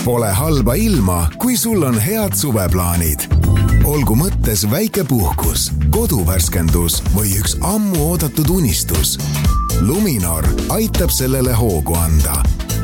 Pole halba ilma, kui sul on head suveplaanid. Olgu mõttes väike puhkus, koduvärskendus või üks ammu oodatud unistus. Luminor aitab sellele hoogu anda.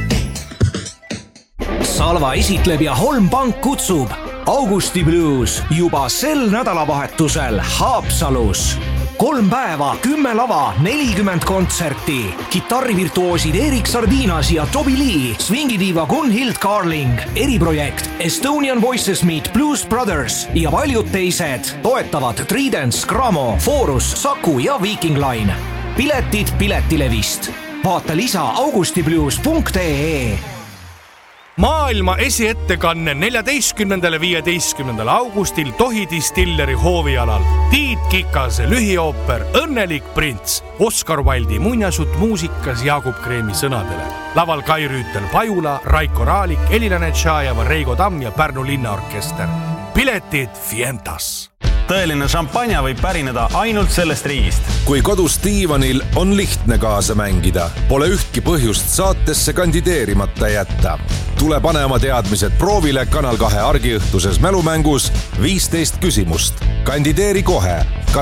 Salva esitleb ja Holmpank kutsub Augusti Blues juba sel nädalavahetusel Haapsalus. 3 päeva, 10 lava, 40 kontserti. Kitarrivirtuoosid Erik Sardinas ja Toby Lee, swingidiiva Gunhild Carling, eriprojekt Estonian Voices Meet Blues Brothers ja paljud teised toetavad Tridents, Gramo, Forus, Saku ja Viking Line. Piletid Piletilevist. Vaata lisa augustiblues.ee. Maailma esiettekanne 14.–15. augustil Tohi Distilleri hoovialal. Tiit Kikase lühiooper Õnnelik prints. Oscar Wilde'i muinasjutt muusikas Jaagup Kreemi sõnadele. Laval Kai Rüütel Pajula, Raiko Raalik, Elina Netšajeva, Reigo Tamm ja Pärnu linnaorkester. Piletid Fientas. Tõeline šampanja võib pärineda ainult sellest riigist. Kui kodus diivanil on lihtne kaasa mängida, pole ühtki põhjust saatesse kandideerimata jätta. Tule pane oma teadmised proovile Kanal 2 argiõhtuses mälumängus 15 küsimust. Kandideeri kohe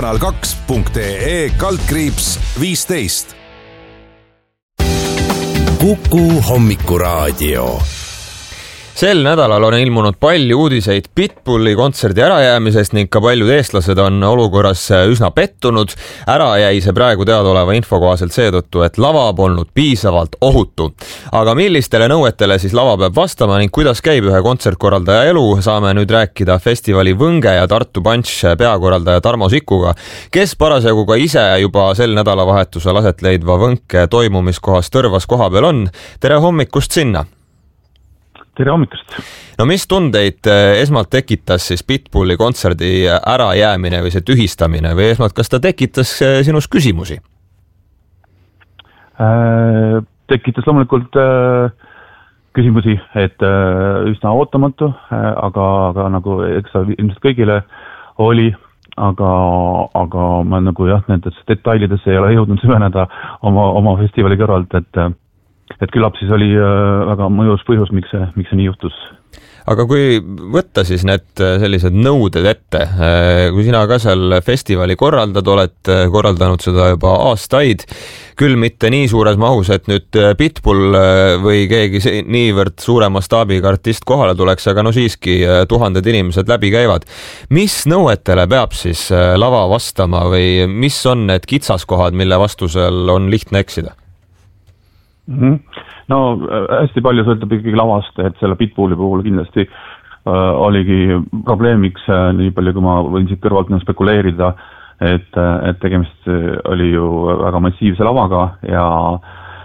kanal2.ee/15. Kuku hommikuraadio. Sel nädalal on ilmunud palju uudiseid Pitbulli kontserdi ärajäämisest ning ka paljud eestlased on olukorras üsna pettunud. Ära jäi see praegu teadaoleva info kohaselt seetõttu, et lava polnud piisavalt ohutu. Aga millistele nõuetele siis lava peab vastama ning kuidas käib ühe kontsertkorraldaja elu, saame nüüd rääkida festivali Võnge ja Tartu Punch peakorraldaja Tarmo Sikuga, kes parasjagu ka ise juba sel nädalavahetusel aset leidva Võnke toimumiskohas Tõrvas kohapeal on. Tere hommikust sinna! Tere hommikust! No mis tundeid esmalt tekitas siis Pitbulli kontserdi ärajäämine või see tühistamine või esmalt, kas ta tekitas sinus küsimusi? Tekitas loomulikult küsimusi, et üsna ootamatu, aga nagu eks ta ilmselt kõigile oli, aga ma nagu jah, nendes detailidesse ei ole jõudnud süveneda oma festivali kõrvalt, et küllap siis oli väga mõjus põhjus, miks see nii juhtus. Aga kui võtta siis need sellised nõuded ette, kui sina ka seal festivali korraldad, oled korraldanud seda juba aastaid, küll mitte nii suures mahus, et nüüd Pitbull või keegi niivõrd suure mastaabiga artist kohale tuleks, aga no siiski tuhanded inimesed läbi käivad. Mis nõuetele peab siis lava vastama või mis on need kitsaskohad, mille vastusel on lihtne eksida? No hästi palju sõltub ikkagi lavast, et selle Pitbulli puhul kindlasti oligi probleemiks, nii palju kui ma võin siit kõrvalt spekuleerida, et tegemist oli ju väga massiivse lavaga ja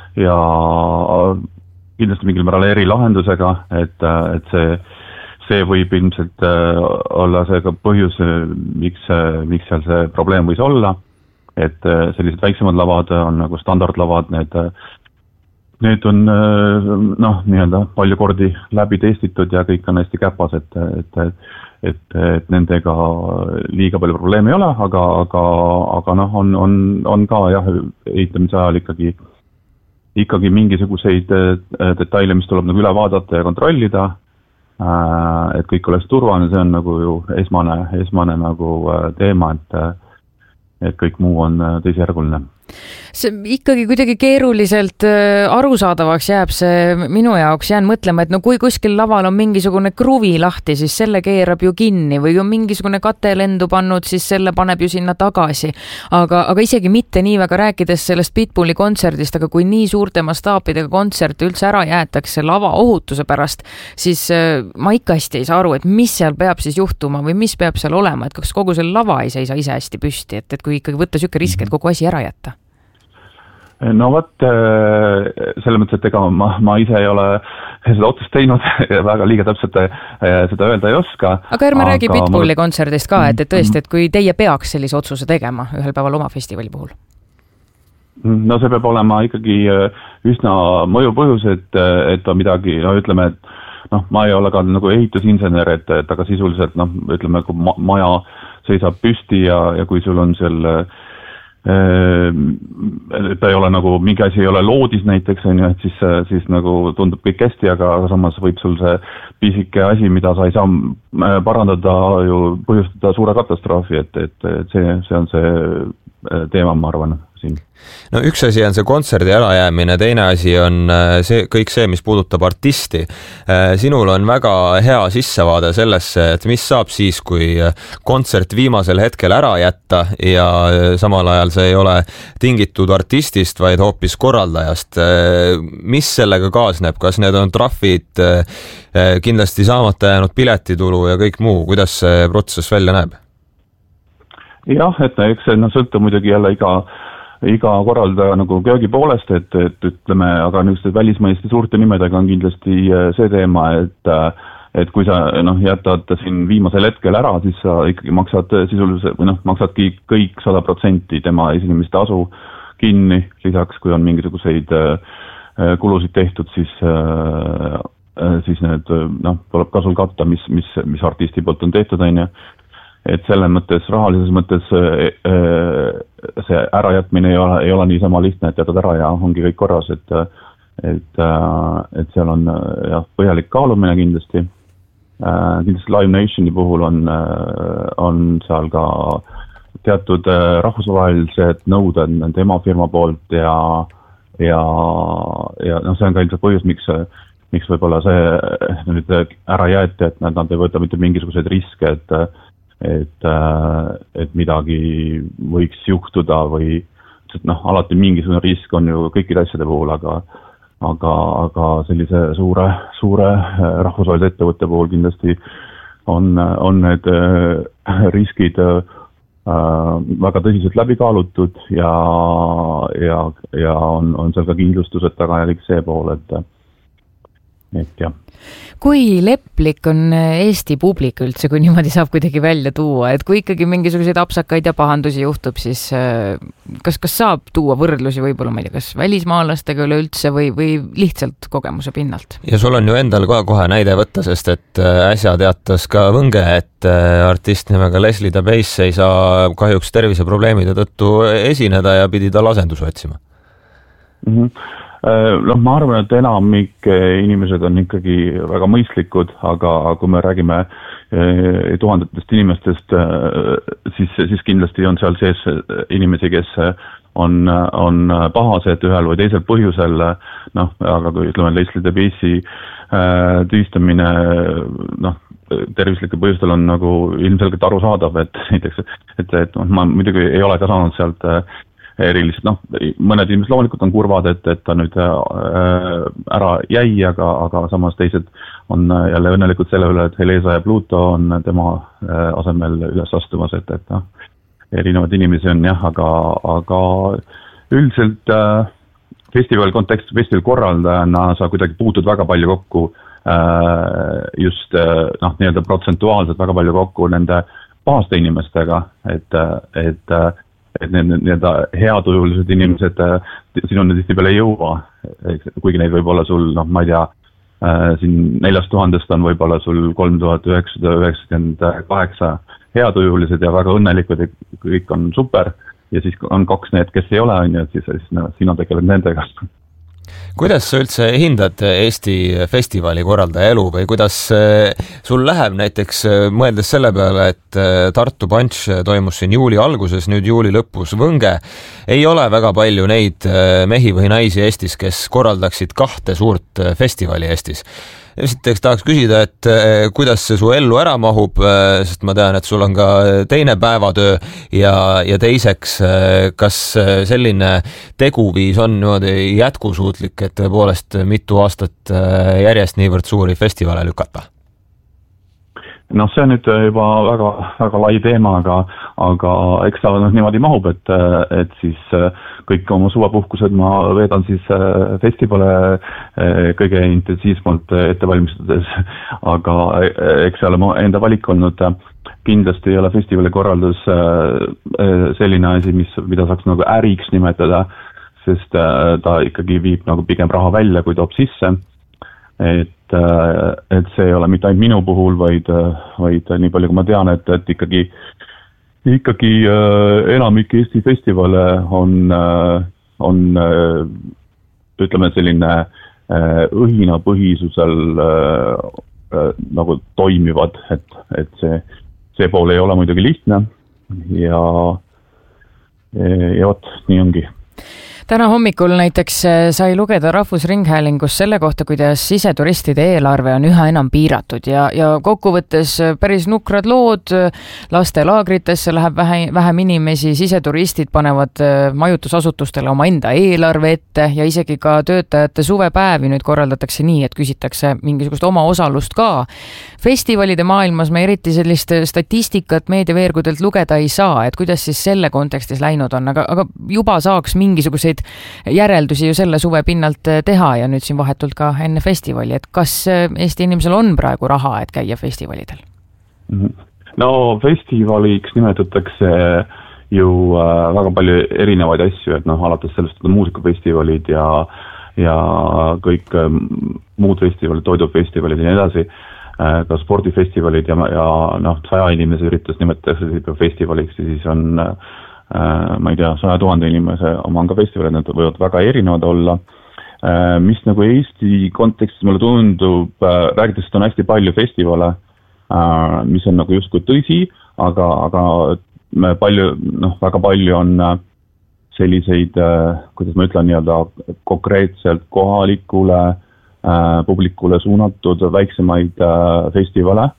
kindlasti mingil määral erilahendusega, et see võib ilmselt olla see ka põhjus, miks seal see probleem võis olla, et sellised väiksemad lavad on nagu standardlavad, Need on nii-öelda palju kordi läbi testitud ja kõik on hästi käpas, et nendega liiga palju probleeme ei ole, aga on ka jah, ehitamise ajal ikkagi mingisuguseid detaile, mis tuleb nagu üle vaadata ja kontrollida, et kõik oleks turvaline, see on nagu ju esmane nagu teema, et kõik muu on teisejärguline. See ikkagi kuidagi keeruliselt arusaadavaks jääb see minu jaoks, jään mõtlema, et no kui kuskil laval on mingisugune kruvi lahti, siis selle keerab ju kinni või on mingisugune kate lendu pannud, siis selle paneb ju sinna tagasi. Aga isegi mitte nii väga rääkides sellest Pitbulli kontserdist, aga kui nii suurte mastaapidega kontsert üldse ära jäetakse lava ohutuse pärast, siis ma ikka hästi ei saa aru, et mis seal peab siis juhtuma või mis peab seal olema, et kas kogu selle lava ei seisa ise hästi püsti, et kui ikkagi võtta süke risk, et kogu asi ära jätta. No võt, selle mõttes, et ega ma ise ei ole seda otsust teinud, väga liiga täpselt seda öelda ei oska. Aga ärme räägi Pitbulli kontserdist ka, et tõesti, et kui teie peaks sellise otsuse tegema ühel päeval oma festivali puhul? No see peab olema ikkagi üsna mõju põhjus, et on midagi, ütleme, et ma ei ole ka nagu ehitusinsener, et aga sisuliselt, ütleme, kui maja seisab püsti ja kui sul on seal ta ei ole nagu, mingi asi ei ole loodis näiteks, on ju, et siis nagu tundub kõik hästi, aga samas võib sul see pisike asi, mida sa ei saa parandada, ju põhjustada suure katastroofi, et see on see teema, ma arvan, siin. No üks asi on see kontserdi ärajäämine, teine asi on kõik see, mis puudutab artisti. Sinul on väga hea sissevaade sellesse, et mis saab siis, kui kontsert viimasel hetkel ära jätta ja samal ajal see ei ole tingitud artistist, vaid hoopis korraldajast. Mis sellega kaasneb? Kas need on trahvid, kindlasti saamata jäänud piletitulu ja kõik muu? Kuidas see protsess välja näeb? Jah, et eks see sõltub muidugi jälle iga korraldaja nagu köögi poolest, et ütleme, aga niisuguste välismaiste suurte nimedega on kindlasti see teema, et kui sa jätad siin viimasel hetkel ära, siis sa ikkagi maksad sisuliselt või maksadki kõik 100% tema esinemistasu kinni, lisaks kui on mingisuguseid kulusid tehtud, siis need tuleb ka sul katta, mis artisti poolt on tehtud, on ju. Et selle mõttes, rahalises mõttes see ärajätmine ei ole nii sama lihtne, et jätad ära ja ongi kõik korras, et seal on põhjalik kaalumine kindlasti. Kindlasti Live Nationi puhul on seal ka teatud rahvusvahelised nõuded tema firma poolt ja see on ka ilmselt põhjus, miks võib-olla see nüüd ära jäeti, et nad ei võta mitte mingisuguseid riske, et midagi võiks juhtuda või alati mingisugune risk on ju kõikide asjade puhul, aga sellise suure rahvusvahelise ettevõtte puhul kindlasti on need riskid väga tõsiselt läbi kaalutud ja on seal ka kindlustused taga ja kõik see pool, et jah. Kui leplik on Eesti publik üldse, kui niimoodi saab kuidagi välja tuua, et kui ikkagi mingisuguseid apsakaid ja pahandusi juhtub, siis kas saab tuua võrdlusi võib-olla, ma ei tea, kas välismaalastega üleüldse või lihtsalt kogemuse pinnalt? Ja sul on ju endal kohe näide võtta, sest et äsja teatas ka Võnge, et artist nimega Leslie Dabasse ei saa kahjuks terviseprobleemide tõttu esineda ja pidi tal asendusi otsima. Ma arvan, et enamik inimesed on ikkagi väga mõistlikud, aga kui me räägime tuhandetest inimestest, siis kindlasti on seal sees inimesi, kes on pahased ühel või teisel põhjusel, aga kui ütleme Leslie Dabassi tühistamine tervislikel põhjustel on nagu ilmselgelt arusaadav, et näiteks, et ma muidugi ei ole ka saanud sealt erilist, mõned inimesed loomulikult on kurvad, et ta nüüd ära jäi, aga samas teised on jälle õnnelikud selle üle, et Heleza ja Pluto on tema asemel üles astumas, et erinevad inimesi on jah, aga üldiselt festivali kontekstis, festivali korraldajana sa kuidagi puutud väga palju kokku just nii-öelda protsentuaalselt väga palju kokku nende pahaste inimestega, et need nii-öelda heatujulised inimesed sinuni tihtipeale ei jõua, kuigi neid võib olla sul, ma ei tea, siin 4000 on võib-olla sul 3998 heatujulised ja väga õnnelikud, kõik on super ja siis on 2 need, kes ei ole, et siis sina tegeled nendega. Kuidas sa üldse hindad Eesti festivali korraldaja elu või kuidas sul läheb näiteks mõeldes selle peale, et Tartu Punch toimus siin juuli alguses, nüüd juuli lõpus Võnge. Ei ole väga palju neid mehi või naisi Eestis, kes korraldaksid 2 suurt festivali Eestis. Esiteks tahaks küsida, et kuidas see su ellu ära mahub, sest ma tean, et sul on ka teine päevatöö ja teiseks, kas selline teguviis on niimoodi jätkusuutlik, et tõepoolest mitu aastat järjest niivõrd suuri festivale lükata? See on nüüd juba väga, väga lai teema, aga eks ta niimoodi mahub, et siis kõik oma suvepuhkused ma veedan siis festivale kõige intensiivsemalt ette valmistades, aga eks seal on enda valik olnud. Kindlasti ei ole festivali korraldus selline asi, mida saaks nagu äriks nimetada, sest ta ikkagi viib nagu pigem raha välja, kui toob sisse. Et see ei ole mitte ainult minu puhul, vaid nii palju, kui ma tean, et ikkagi ikkagi enamik Eesti festivale on ütleme selline õhinapõhisusel nagu toimivad, et see pool ei ole muidugi lihtne ja vot, nii ongi. Täna hommikul näiteks sai lugeda Rahvusringhäälingus selle kohta, kuidas siseturistide eelarve on üha enam piiratud ja kokkuvõttes päris nukrad lood, lastelaagritesse läheb vähem inimesi, siseturistid panevad majutusasutustele oma enda eelarve ette ja isegi ka töötajate suvepäevi nüüd korraldatakse nii, et küsitakse mingisugust oma osalust ka. Festivalide maailmas me eriti sellist statistikat meediaveergudelt lugeda ei saa, et kuidas siis selle kontekstis läinud on, aga juba saaks mingisuguseid järeldusi ju selle suve pinnalt teha ja nüüd siin vahetult ka enne festivali, et kas Eesti inimesel on praegu raha, et käia festivalidel? No festivaliks nimetatakse ju väga palju erinevaid asju, et alates sellest muusikafestivalid ja kõik muud festivalid, toidufestivalid ja nii edasi, ka spordifestivalid ja 100 inimese üritus nimetatakse festivaliks ja siis on ma ei tea, 100 000 inimese oma ka festivalid, need võivad väga erinevad olla. Mis nagu Eesti kontekstis mulle tundub, räägides, et on hästi palju festivale, mis on nagu justkui tõsi, aga väga palju on selliseid, kuidas ma ütlen, konkreetselt kohalikule publikule suunatud väiksemaid festivale,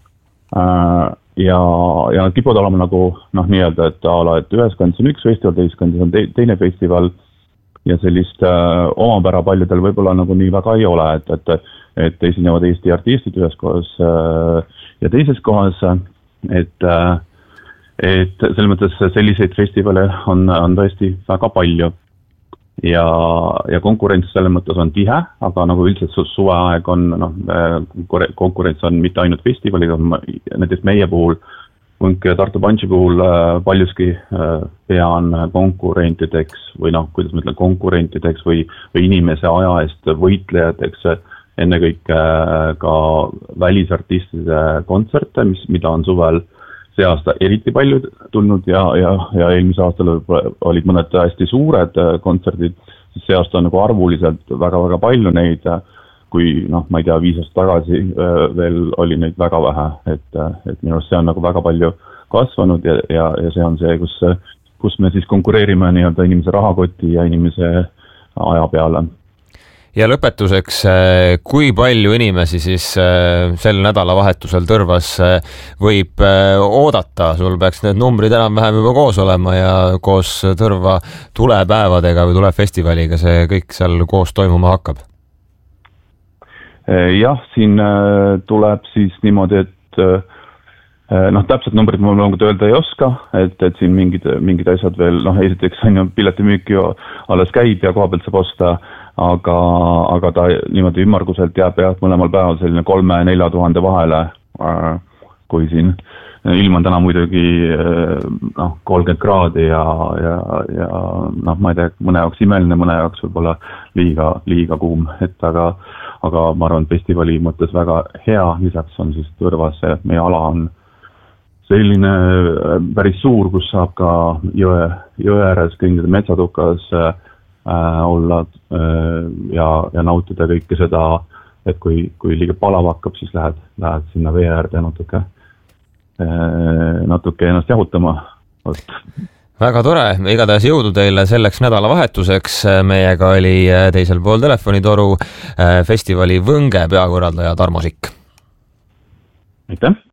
ja kipud olema nagu nii-öelda, et ühes kandis on üks festival, teises kandis on teine festival ja sellist omapära paljudel võib-olla nagu nii väga ei ole, et esinevad Eesti artistid ühes kohas ja teises kohas, et selles mõttes selliseid festivale on tõesti väga palju ja konkurents selles mõttes on tihe, aga nagu üldiselt suveaeg on, konkurents on mitte ainult festivalid, näiteks meie puhul, Punk ja Tartu Punchi puhul paljuski pean konkurentideks või kuidas ma ütlen, konkurentideks või inimese aja eest võitlejateks ennekõike ka välisartistide kontserte, mida on suvel see aasta eriti palju tulnud ja eelmise aastal olid mõned hästi suured kontserdid, siis see aasta on nagu arvuliselt väga-väga palju neid, kui ma ei tea, 5 aastat tagasi veel oli neid väga vähe, et minu arust see on nagu väga palju kasvanud ja see on see, kus me siis konkureerime nii-öelda inimese rahakoti ja inimese aja peale. Ja lõpetuseks, kui palju inimesi siis sel nädalavahetusel Tõrvas võib oodata? Sul peaks need numbrid enam-vähem juba koos olema ja koos Tõrva tulepäevadega või tulefestivaliga see kõik seal koos toimuma hakkab? Jah, siin tuleb siis niimoodi, et täpselt numbrid ma loomulikult öelda ei oska, et siin mingid asjad veel, esiteks on ju piletimüüki alles käib ja koha pealt saab osta, aga ta niimoodi ümmarguselt jääb mõlemal päeval selline 3-4 tuhande vahele, kui siin ilm on täna muidugi 30 kraadi ja ma ei tea, mõne jaoks imeline, mõne jaoks võib-olla liiga kuum, aga ma arvan, festivali mõttes väga hea, lisaks on siis Tõrvas, meie ala on selline päris suur, kus saab ka jõe ääres kõndida metsatukas olla ja nautida kõike seda, et kui liiga palav hakkab, siis lähed sinna vee äärde natuke ennast jahutama. Väga tore, igatahes jõudu teile selleks nädalavahetuseks. Meiega oli teisel pool telefonitoru festivali Võnge peakorraldaja Tarmo Sikk. Aitäh!